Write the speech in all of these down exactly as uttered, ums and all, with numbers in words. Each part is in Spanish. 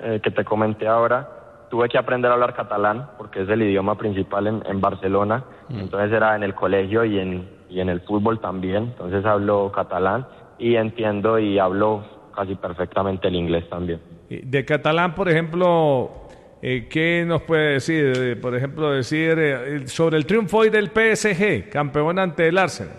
eh, que te comenté ahora, tuve que aprender a hablar catalán porque es el idioma principal en, en Barcelona. Mm. Entonces era en el colegio y en, y en el fútbol también. Entonces hablo catalán y entiendo y hablo casi perfectamente el inglés también. De catalán, por ejemplo, eh, ¿qué nos puede decir? Eh, por ejemplo, decir eh, sobre el triunfo hoy del P S G, campeón ante el Arsenal.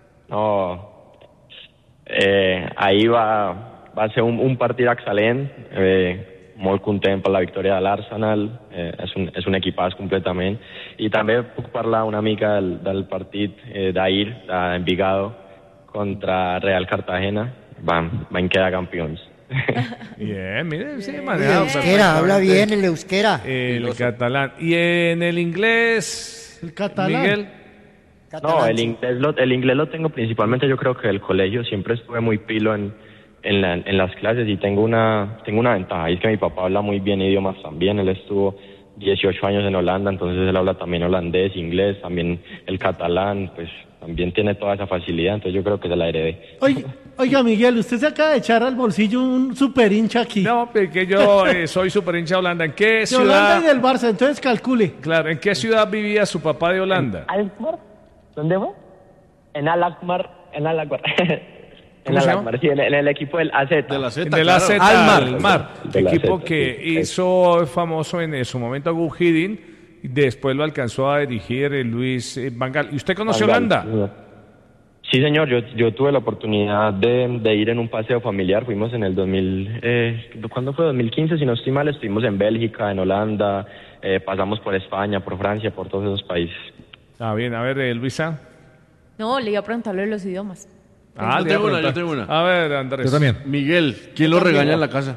No, eh, ahí va, va a ser un, un partido excelente. Eh, molt content per la victòria de l'Arsenal, eh, és, un, és un equipàs completament, i també puc parlar una mica del, del partit eh, d'ahir, d'Envigado, contra Real Cartagena. Van, van quedar campeons. Bien, mire, sí, el euskera, habla bien el euskera. El Piloso. Catalán. ¿Y en el inglés? El catalán. Miguel. Catalán, no, el inglés, lo, el inglés lo tengo principalmente, yo creo que del colegio, siempre estuve muy pilo en En, la, en las clases y tengo una tengo una ventaja, y es que mi papá habla muy bien idiomas también. Él estuvo dieciocho años en Holanda, entonces él habla también holandés, inglés, también el catalán, pues también tiene toda esa facilidad, entonces yo creo que se la heredé. Oiga, oiga Miguel, usted se acaba de echar al bolsillo un super hincha aquí. No, porque yo eh, soy super hincha de Holanda. ¿En qué de ciudad? Holanda y del Barça, entonces calcule. Claro, ¿en qué ciudad vivía su papá de Holanda? ¿En Alkmaar? ¿Dónde fue? En Alkmaar, en Alkmaar. En, ¿Cómo se Alkmaar, sí, en, el, en el equipo del A Z. De la Z, del claro. A Z Almar, Almar. El equipo Z, que sí. hizo famoso en su momento a Gu Hiddink, y después lo alcanzó a dirigir eh, Luis eh, Van Gaal. ¿Y usted conoció Van Gaal, Holanda? Sí, señor, yo, yo tuve la oportunidad de, de ir en un paseo familiar. Fuimos en el dos mil, eh, ¿cuándo fue? dos mil quince, si no estoy mal. Estuvimos en Bélgica, en Holanda, eh, pasamos por España, por Francia, por todos esos países. Ah, bien, a ver, eh, Luisa. No, le iba a preguntarle de los idiomas. Ah, yo tengo una, yo tengo una. A ver, Andrés. Yo también. Miguel, ¿quién lo regaña en la casa?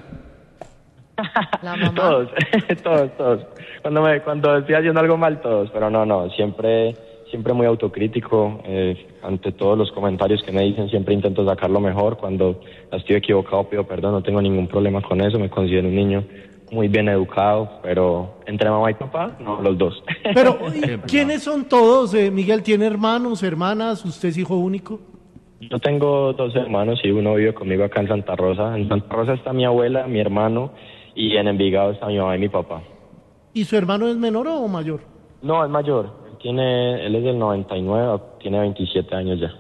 La mamá. Todos, todos, todos. Cuando me, cuando estoy haciendo algo mal, todos. Pero no, no, siempre, siempre muy autocrítico. Eh, ante todos los comentarios que me dicen, siempre intento sacar lo mejor. Cuando estoy equivocado, pido perdón. No tengo ningún problema con eso. Me considero un niño muy bien educado, pero entre mamá y papá, no, los dos. Pero, ¿quiénes son todos? Eh, Miguel, ¿tiene hermanos, hermanas? ¿Usted es hijo único? Yo tengo dos hermanos y uno vive conmigo acá en Santa Rosa. En Santa Rosa está mi abuela, mi hermano, y en Envigado está mi mamá y mi papá. ¿Y su hermano es menor o mayor? No, es mayor. Él, tiene, él es del noventa y nueve, tiene veintisiete años ya.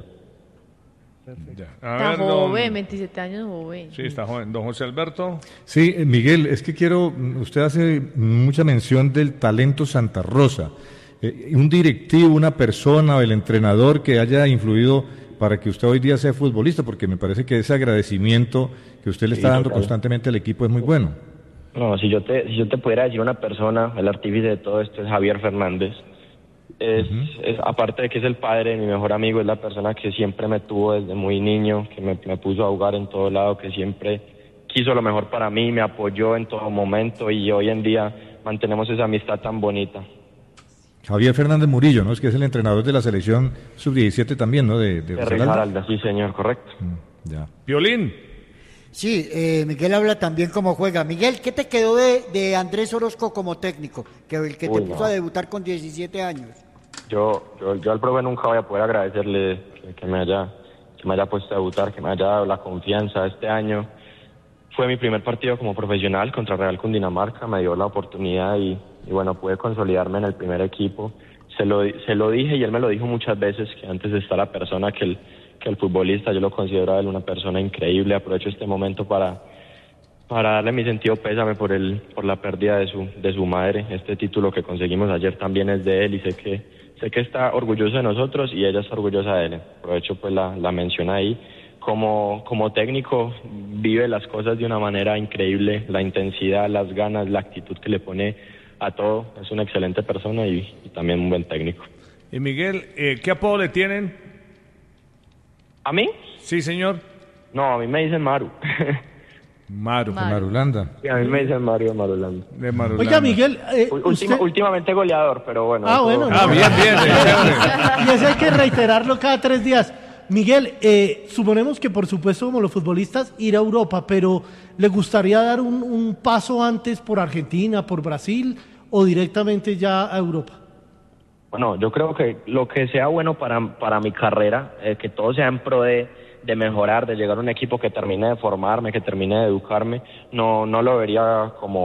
Ya. Está ver, joven, don... veintisiete años joven. Sí, está joven. Don José Alberto. Sí, Miguel, es que quiero, usted hace mucha mención del talento Santa Rosa. Eh, un directivo, una persona o el entrenador que haya influido para que usted hoy día sea futbolista, porque me parece que ese agradecimiento que usted le está sí, dando total. constantemente al equipo es muy bueno. No, si yo te si yo te pudiera decir una persona, el artífice de todo esto es Javier Fernández. Es, uh-huh. es aparte de que es el padre de mi mejor amigo, es la persona que siempre me tuvo desde muy niño, que me, me puso a jugar en todo lado, que siempre quiso lo mejor para mí, me apoyó en todo momento, y hoy en día mantenemos esa amistad tan bonita. Javier Fernández Murillo, ¿no? Es que es el entrenador de la selección sub diecisiete también, ¿no? De, de, de Risaralda, sí, señor, correcto. Mm, ya. Violín. Sí, eh, Miguel habla también cómo juega. Miguel, ¿qué te quedó de, de Andrés Orozco como técnico? Que el que Uy, te puso no. a debutar con diecisiete años. Yo, yo, yo al profe nunca voy a poder agradecerle que, que me haya, que me haya puesto a debutar, que me haya dado la confianza. Este año fue mi primer partido como profesional contra Real Cundinamarca, me dio la oportunidad y y bueno, pude consolidarme en el primer equipo. Se lo, se lo dije y él me lo dijo muchas veces, que antes está la persona que el, que el futbolista. Yo lo considero a él una persona increíble. Aprovecho este momento para, para darle mi sentido pésame por el, por la pérdida de su, de su madre. Este título que conseguimos ayer también es de él y sé que, sé que está orgulloso de nosotros y ella está orgullosa de él. Aprovecho pues la, la mención ahí. Como, como técnico vive las cosas de una manera increíble, la intensidad, las ganas, la actitud que le pone a todo. Es una excelente persona y, y también un buen técnico. Y Miguel, eh, ¿qué apodo le tienen? ¿A mí? Sí, señor. No, a mí me dicen Maru. Maru. De Marulanda. Sí, a mí me dicen Maru de Marulanda. De Marulanda. Oiga, Miguel. Eh, Última, usted... Últimamente goleador, pero bueno. Ah, bueno. Ah, no. bien, bien. Y eso hay que reiterarlo cada tres días. Miguel, eh, suponemos que por supuesto como los futbolistas ir a Europa, pero ¿le gustaría dar un, un paso antes por Argentina, por Brasil o directamente ya a Europa? Bueno, yo creo que lo que sea bueno para, para mi carrera, eh, que todo sea en pro de, de mejorar, de llegar a un equipo que termine de formarme, que termine de educarme, no, no lo vería como